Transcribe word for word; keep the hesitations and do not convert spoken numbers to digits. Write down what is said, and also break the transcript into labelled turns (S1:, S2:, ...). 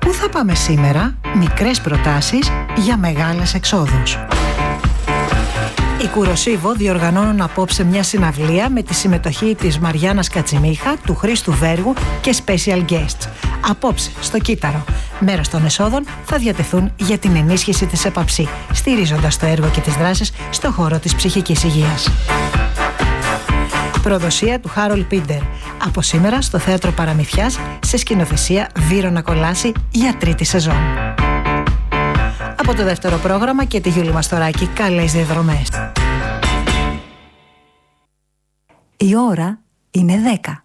S1: Πού θα πάμε σήμερα? Μικρές προτάσεις για μεγάλες εξόδους. Οι Κουροσίβο διοργανώνουν απόψε μια συναυλία με τη συμμετοχή της Μαριάννας Κατσιμίχα, του Χρήστου Βέργου και special guests. Απόψε στο Κύτταρο. Μέρος των εσόδων θα διατεθούν για την ενίσχυση της ΕΠΑΨΗ, στηρίζοντας το έργο και τις δράσεις στο χώρο της ψυχικής υγείας. Προδοσία του Χάρολ Πίντερ. Από σήμερα στο Θέατρο Παραμυθιάς, σε σκηνοθεσία Βύρωνα Κολάση, για τρίτη σεζόν. Από το δεύτερο πρόγραμμα και τη Γιούλη Μαστοράκη, καλές διαδρομές.
S2: Η ώρα είναι δέκα.